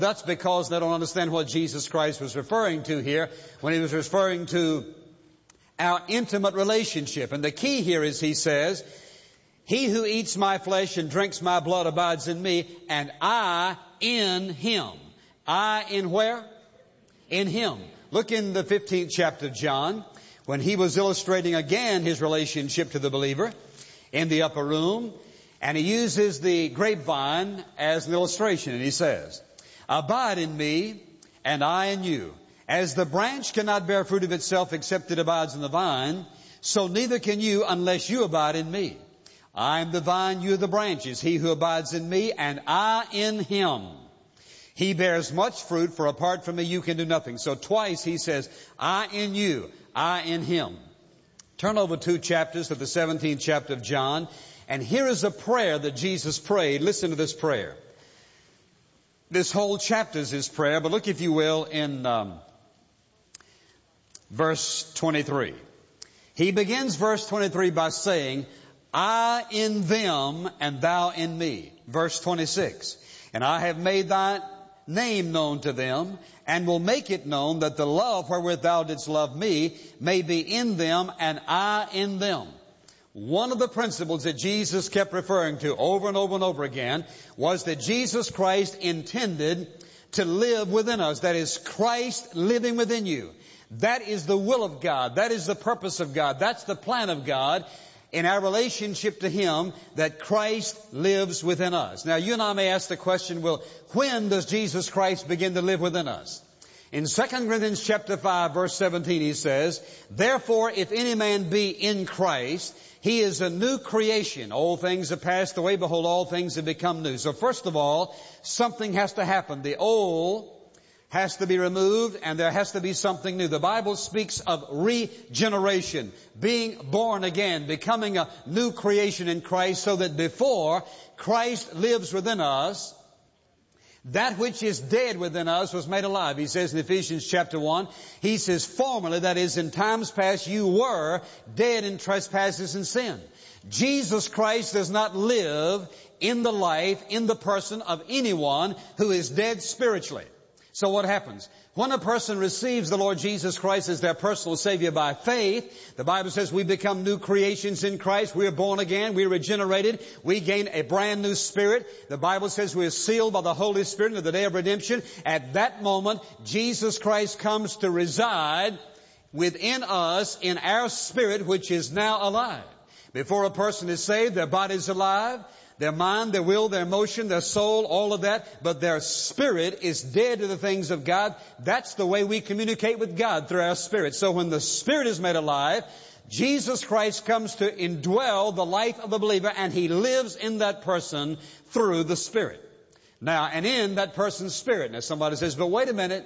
That's because they don't understand what Jesus Christ was referring to here when he was referring to our intimate relationship. And the key here is, he says, he who eats my flesh and drinks my blood abides in me, and I in him. I in where? In him. Look in the 15th chapter of John, when he was illustrating again his relationship to the believer in the upper room, and he uses the grapevine as an illustration, and he says, abide in me, and I in you. As the branch cannot bear fruit of itself except it abides in the vine, so neither can you unless you abide in me. I am the vine, you are the branches. He who abides in me, and I in him, he bears much fruit, for apart from me you can do nothing. So twice he says, I in you, I in him. Turn over 2 chapters to the 17th chapter of John, and here is a prayer that Jesus prayed. Listen to this prayer. This whole chapter is his prayer, but look, if you will, in verse 23. He begins verse 23 by saying, I in them and thou in me. Verse 26. And I have made thy name known to them, and will make it known that the love wherewith thou didst love me may be in them and I in them. One of the principles that Jesus kept referring to over and over and over again was that Jesus Christ intended to live within us. That is, Christ living within you. That is the will of God. That is the purpose of God. That's the plan of God in our relationship to him, that Christ lives within us. Now, you and I may ask the question, well, when does Jesus Christ begin to live within us? In 2 Corinthians chapter 5, verse 17, he says, therefore, if any man be in Christ, he is a new creation. Old things have passed away. Behold, all things have become new. So first of all, something has to happen. The old has to be removed, and there has to be something new. The Bible speaks of regeneration, being born again, becoming a new creation in Christ, so that before Christ lives within us, that which is dead within us was made alive. He says in Ephesians chapter 1, he says, formerly, that is, in times past, you were dead in trespasses and sin. Jesus Christ does not live in the life, in the person of anyone who is dead spiritually. So what happens? When a person receives the Lord Jesus Christ as their personal Savior by faith, the Bible says we become new creations in Christ. We are born again. We are regenerated. We gain a brand new spirit. The Bible says we are sealed by the Holy Spirit until the day of redemption. At that moment, Jesus Christ comes to reside within us in our spirit, which is now alive. Before a person is saved, their body is alive. Their mind, their will, their emotion, their soul, all of that. But their spirit is dead to the things of God. That's the way we communicate with God, through our spirit. So when the spirit is made alive, Jesus Christ comes to indwell the life of the believer, and he lives in that person through the spirit. Now, and in that person's spirit. Now somebody says, but wait a minute.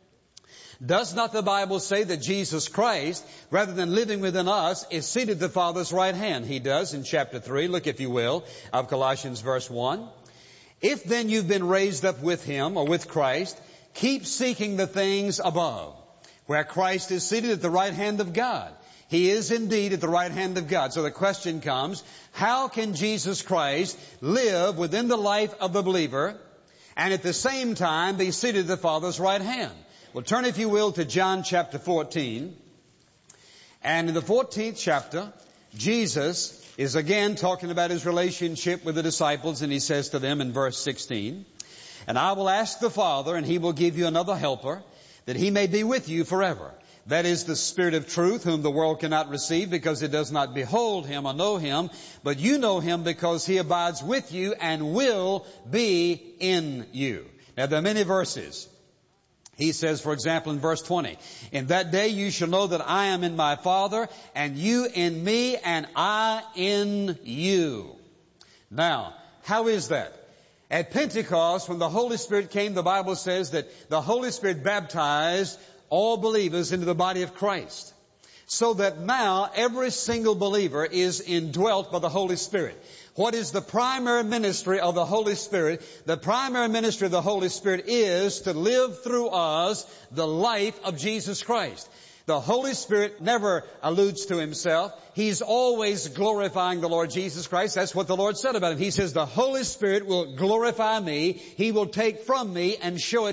Does not the Bible say that Jesus Christ, rather than living within us, is seated at the Father's right hand? He does in chapter 3, look if you will, of Colossians verse 1. If then you've been raised up with him, or with Christ, keep seeking the things above, where Christ is seated at the right hand of God. He is indeed at the right hand of God. So the question comes, how can Jesus Christ live within the life of the believer and at the same time be seated at the Father's right hand? Well, turn, if you will, to John chapter 14. And in the 14th chapter, Jesus is again talking about his relationship with the disciples, and he says to them in verse 16, and I will ask the Father, and he will give you another helper, that he may be with you forever. That is the Spirit of truth, whom the world cannot receive, because it does not behold him or know him. But you know him, because he abides with you and will be in you. Now, there are many verses. He says, for example, in verse 20, in that day you shall know that I am in my Father, and you in me, and I in you. Now, how is that? At Pentecost, when the Holy Spirit came, the Bible says that the Holy Spirit baptized all believers into the body of Christ. So that now every single believer is indwelt by the Holy Spirit. What is the primary ministry of the Holy Spirit? The primary ministry of the Holy Spirit is to live through us the life of Jesus Christ. The Holy Spirit never alludes to himself. He's always glorifying the Lord Jesus Christ. That's what the Lord said about him. He says, the Holy Spirit will glorify me. He will take from me and show it